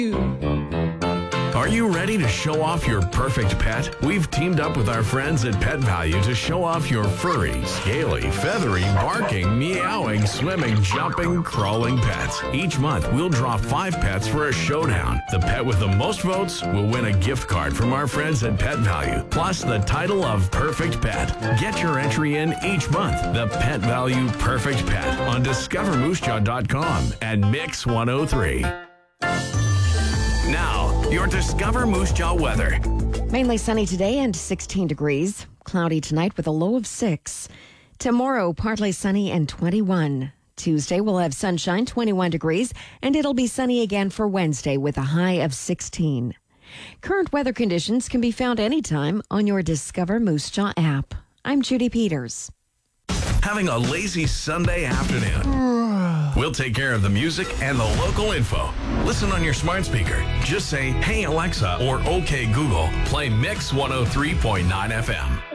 Are you ready to show off your perfect pet? We've teamed up with our friends at Pet Value to show off your furry, scaly, feathery, barking, meowing, swimming, jumping, crawling pets. Each month, we'll draw 5 pets for a showdown. The pet with the most votes will win a gift card from our friends at Pet Value, plus the title of Perfect Pet. Get your entry in each month. The Pet Value Perfect Pet on DiscoverMooseJaw.com and Mix 103. Now, your Discover Moose Jaw weather. Mainly sunny today and 16 degrees. Cloudy tonight with a low of 6. Tomorrow, partly sunny and 21. Tuesday, we'll have sunshine, 21 degrees, and it'll be sunny again for Wednesday with a high of 16. Current weather conditions can be found anytime on your Discover Moose Jaw app. I'm Judy Peters. Having a lazy Sunday afternoon? We'll take care of the music and the local info. Listen on your smart speaker. Just say, "Hey Alexa," or "Okay Google," play Mix 103.9 FM.